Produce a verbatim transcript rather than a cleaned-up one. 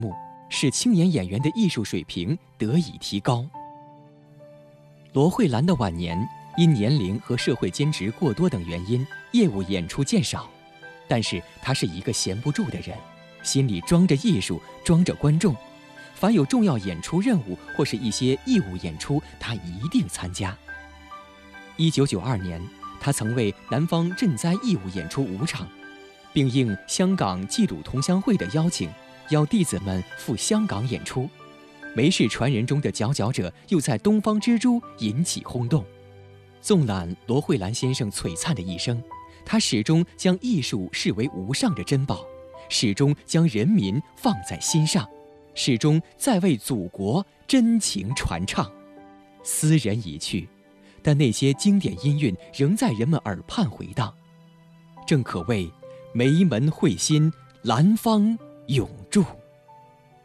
使青年演员的艺术水平得以提高。罗慧兰的晚年因年龄和社会兼职过多等原因，业务演出渐少，但是她是一个闲不住的人，心里装着艺术，装着观众。凡有重要演出任务或是一些义务演出，她一定参加。一九九二年，她曾为南方赈灾义务演出五场，并应香港济鲁同乡会的邀请，邀弟子们赴香港演出。梅氏传人中的佼佼者又在东方之珠引起轰动。纵览罗慧兰先生璀璨的一生，他始终将艺术视为无上的珍宝，始终将人民放在心上，始终在为祖国真情传唱。斯人已去，但那些经典音韵仍在人们耳畔回荡，正可谓梅门慧心，兰芳永驻。